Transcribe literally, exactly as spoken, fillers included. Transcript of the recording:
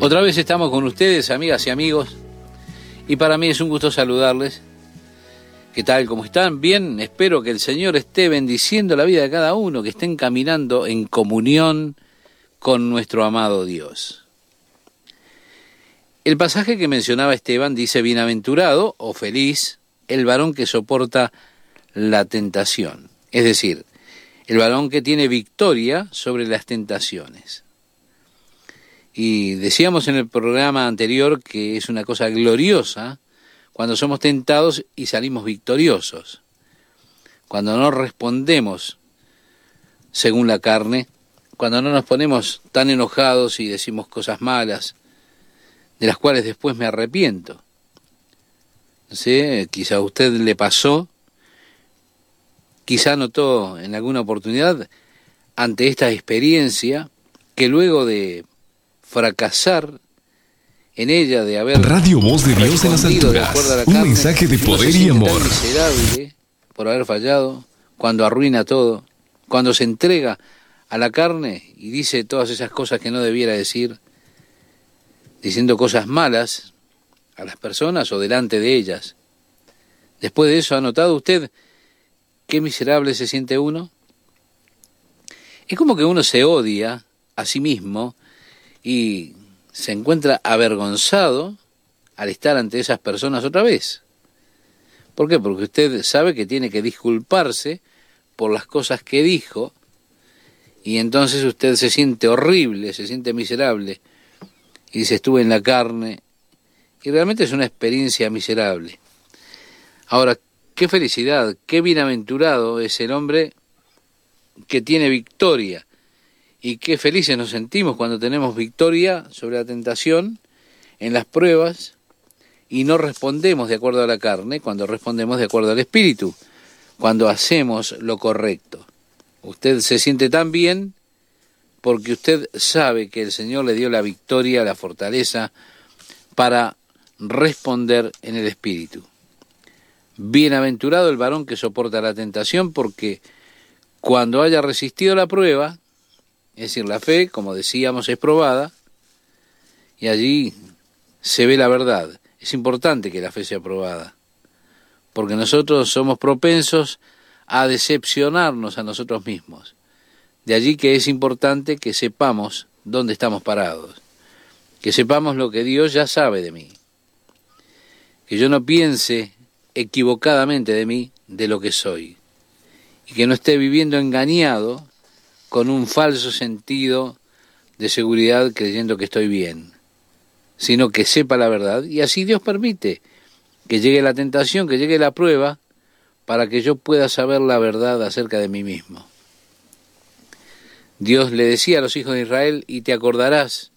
Otra vez estamos con ustedes, amigas y amigos, y para mí es un gusto saludarles. ¿Qué tal? ¿Cómo están? Bien, espero que el Señor esté bendiciendo la vida de cada uno, que estén caminando en comunión con nuestro amado Dios. El pasaje que mencionaba Esteban dice: bienaventurado o feliz el varón que soporta la tentación, es decir, el varón que tiene victoria sobre las tentaciones. Y decíamos en el programa anterior que es una cosa gloriosa cuando somos tentados y salimos victoriosos, cuando no respondemos según la carne, cuando no nos ponemos tan enojados y decimos cosas malas, de las cuales después me arrepiento. ¿Sí? Quizá a usted le pasó, quizá notó en alguna oportunidad ante esta experiencia que luego de fracasar en ella, de haber Radio Voz de Dios en las alturas, de un carne, mensaje de poder y amor. Miserable por haber fallado, cuando arruina todo, cuando se entrega a la carne y dice todas esas cosas que no debiera decir, diciendo cosas malas a las personas o delante de ellas. Después de eso, ¿ha notado usted qué miserable se siente uno? Es como que uno se odia a sí mismo y se encuentra avergonzado al estar ante esas personas otra vez. ¿Por qué? Porque usted sabe que tiene que disculparse por las cosas que dijo, y entonces usted se siente horrible, se siente miserable, y dice: estuve en la carne, y realmente es una experiencia miserable. Ahora, qué felicidad, qué bienaventurado es el hombre que tiene victoria. Y qué felices nos sentimos cuando tenemos victoria sobre la tentación, en las pruebas, y no respondemos de acuerdo a la carne, cuando respondemos de acuerdo al Espíritu, cuando hacemos lo correcto. Usted se siente tan bien porque usted sabe que el Señor le dio la victoria, la fortaleza, para responder en el Espíritu. Bienaventurado el varón que soporta la tentación, porque cuando haya resistido la prueba, es decir, la fe, como decíamos, es probada, y allí se ve la verdad. Es importante que la fe sea probada, porque nosotros somos propensos a decepcionarnos a nosotros mismos. De allí que es importante que sepamos dónde estamos parados, que sepamos lo que Dios ya sabe de mí, que yo no piense equivocadamente de mí, de lo que soy, y que no esté viviendo engañado con un falso sentido de seguridad creyendo que estoy bien, sino que sepa la verdad, y así Dios permite que llegue la tentación, que llegue la prueba, para que yo pueda saber la verdad acerca de mí mismo. Dios le decía a los hijos de Israel: y te acordarás